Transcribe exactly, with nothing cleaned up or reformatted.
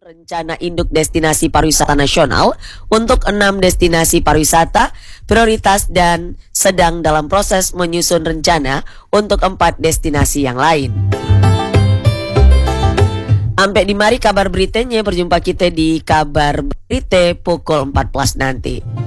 Rencana Induk Destinasi Pariwisata Nasional untuk enam destinasi pariwisata prioritas dan sedang dalam proses menyusun rencana untuk empat destinasi yang lain. Sampai di mari kabar beritanya, berjumpa kita di kabar berita pukul empat belas nanti.